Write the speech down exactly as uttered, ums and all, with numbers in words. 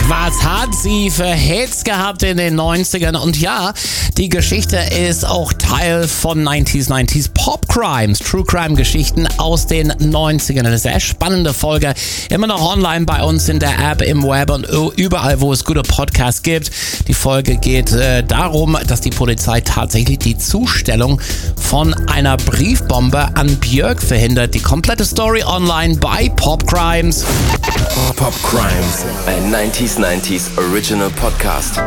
Was hat sie für Hits gehabt in den neunzigern? Und ja, die Geschichte ist auch Teil von neunziger neunzig Pop Crimes, True Crime Geschichten aus den neunzigern. Eine sehr spannende Folge. Immer noch online bei uns in der App, im Web und überall, wo es gute Podcasts gibt. Die Folge geht äh, darum, dass die Polizei tatsächlich die Zustellung von einer Briefbombe an Björk verhindert. Die komplette Story online bei Pop Crimes. Pop Crimes, ein neunziger neunzig Original Podcast.